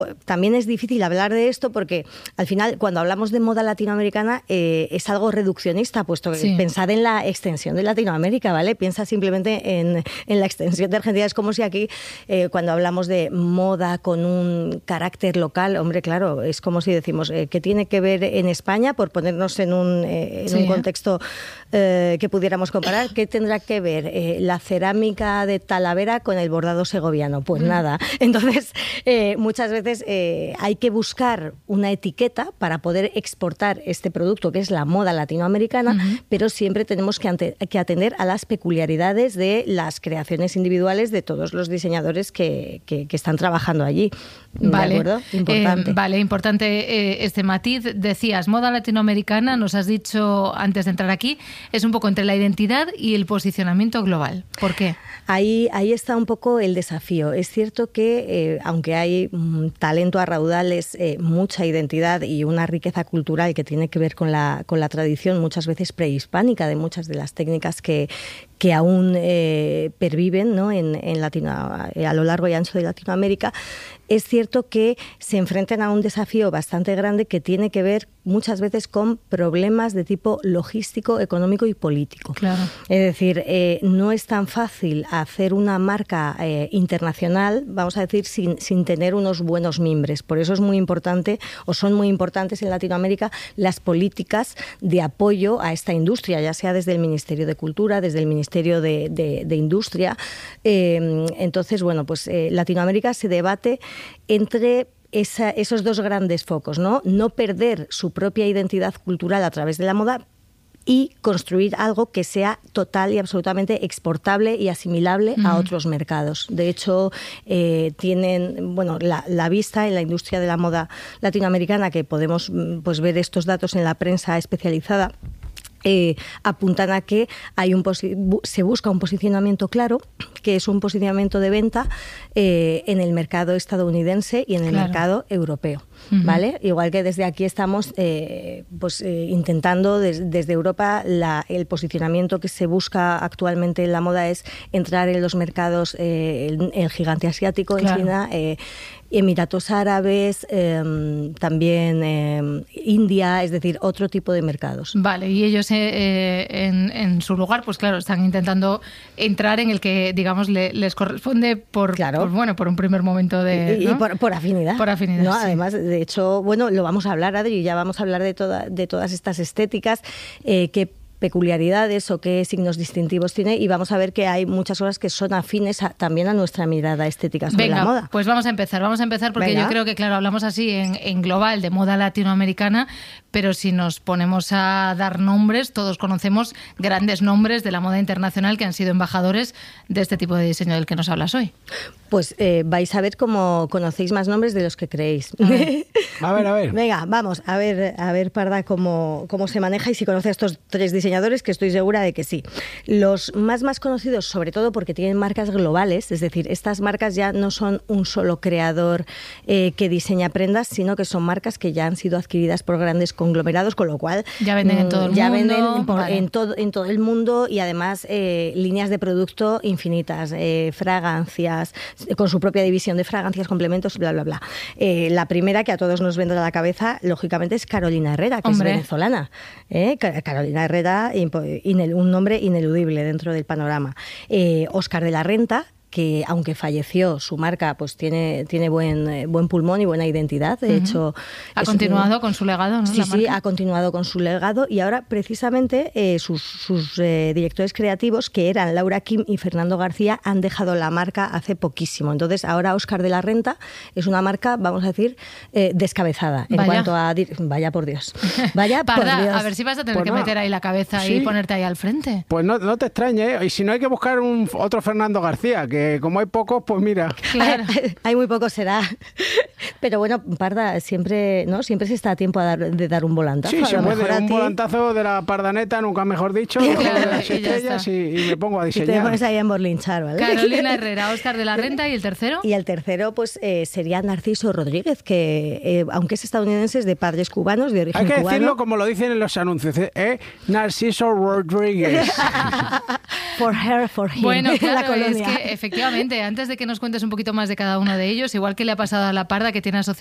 También es difícil hablar de esto porque al final cuando hablamos de moda latinoamericana es algo reduccionista, puesto que pensad en la extensión de Latinoamérica, ¿vale? Piensa simplemente en la extensión de Argentina. Es como si aquí cuando hablamos de moda con un carácter local, hombre, claro, es como si decimos ¿qué tiene que ver en España? Por ponernos en un contexto que pudiéramos comparar, ¿qué tendrá que ver la cerámica de Talavera con el bordado segoviano? Pues nada. Entonces, muchas veces hay que buscar una etiqueta para poder exportar este producto que es la moda latinoamericana, pero siempre tenemos que atender a las peculiaridades de las creaciones individuales de todos los diseñadores que están trabajando allí. Vale. ¿De acuerdo? Importante. Vale, importante este matiz. Decías, moda latinoamericana, nos has dicho antes de entrar aquí, es un poco entre la identidad y el posicionamiento global. ¿Por qué? Ahí está un poco el desafío. Es cierto que, aunque hay talento a raudales, mucha identidad y una riqueza cultural que tiene que ver con la tradición, muchas veces prehispánica, de muchas de las técnicas que aún perviven, ¿no? A lo largo y ancho de Latinoamérica, es cierto que se enfrentan a un desafío bastante grande que tiene que ver muchas veces con problemas de tipo logístico, económico y político. Claro. Es decir, no es tan fácil hacer una marca internacional, vamos a decir, sin tener unos buenos mimbres. Por eso es muy importante, o son muy importantes en Latinoamérica, las políticas de apoyo a esta industria, ya sea desde el Ministerio de Cultura, desde el Ministerio de Industria. Entonces, bueno, pues Latinoamérica se debate entre esos dos grandes focos, ¿no? No perder su propia identidad cultural a través de la moda y construir algo que sea total y absolutamente exportable y asimilable a otros mercados. De hecho, tienen la vista en la industria de la moda latinoamericana, que podemos pues ver estos datos en la prensa especializada, apuntan a que se busca un posicionamiento claro, que es un posicionamiento de venta en el mercado estadounidense y en el mercado europeo. ¿Vale? Igual que desde aquí estamos intentando desde Europa, el posicionamiento que se busca actualmente en la moda es entrar en los mercados, el gigante asiático, en China, Emiratos Árabes, también India, es decir, otro tipo de mercados. Vale, y ellos en su lugar, pues claro, están intentando entrar en el que, digamos, les corresponde por un primer momento de... Y por afinidad. Por afinidad, ¿no? sí. Además, de hecho, lo vamos a hablar, Adri, y ya vamos a hablar de todas estas estéticas que peculiaridades o qué signos distintivos tiene, y vamos a ver que hay muchas cosas que son afines también a nuestra mirada estética sobre la moda. Pues vamos a empezar porque yo creo que, claro, hablamos así en global de moda latinoamericana, pero si nos ponemos a dar nombres, todos conocemos grandes nombres de la moda internacional que han sido embajadores de este tipo de diseño del que nos hablas hoy. Pues vais a ver cómo conocéis más nombres de los que creéis. A ver. Venga, vamos, a ver, Parda, cómo se maneja y si conoce a estos tres diseñadores, que estoy segura de que sí. Los más conocidos, sobre todo porque tienen marcas globales, es decir, estas marcas ya no son un solo creador que diseña prendas, sino que son marcas que ya han sido adquiridas por grandes conglomerados, con lo cual ya venden en todo el mundo. Ya venden en todo el mundo, y además líneas de producto infinitas, fragancias, con su propia división de fragancias, complementos, bla, bla, bla. La primera que a todos nos vendrá a la cabeza, lógicamente, es Carolina Herrera, que es venezolana. Carolina Herrera, un nombre ineludible dentro del panorama. Óscar de la Renta, que aunque falleció, su marca pues tiene buen pulmón y buena identidad. De hecho, ha continuado con su legado, ¿no? Sí, ha continuado con su legado, y ahora precisamente sus directores creativos, que eran Laura Kim y Fernando García, han dejado la marca hace poquísimo. Entonces ahora Óscar de la Renta es una marca, vamos a decir, descabezada. En cuanto a... Vaya por Dios. Vaya por Parda, Dios. A ver si vas a tener que meter ahí la cabeza y ponerte ahí al frente. Pues no te extrañe, y si no hay que buscar otro Fernando García, que como hay pocos, pues mira. Claro. Hay muy pocos, será. Pero bueno, Parda, siempre se está a tiempo de dar un volantazo. Sí, se puede, un ti... volantazo de la Pardaneta, nunca mejor dicho, claro, de las estrellas, y me pongo a diseñar. Y te pones ahí a emborlinchar, ¿vale? Carolina Herrera, Óscar de la Renta, ¿y el tercero? Y el tercero, pues sería Narciso Rodríguez, que aunque es estadounidense, es de padres cubanos, de origen cubano. Hay que decirlo como lo dicen en los anuncios, Narciso Rodríguez. For her, for him. Bueno, claro, es que efectivamente, antes de que nos cuentes un poquito más de cada uno de ellos, igual que le ha pasado a la Parda, que tiene tiene asociado